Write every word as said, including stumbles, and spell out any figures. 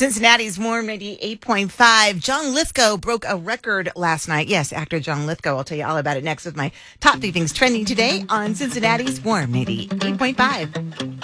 Cincinnati's Warm ninety-eight point five. John Lithgow broke a record last night. Yes, actor John Lithgow. I'll tell you all about it next with my top three things trending today on Cincinnati's Warm ninety-eight point five.